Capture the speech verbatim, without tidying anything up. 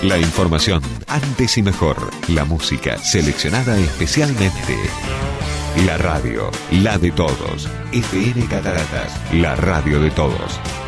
La información antes y mejor. La música seleccionada especialmente. La radio, la de todos. F M Cataratas, la radio de todos.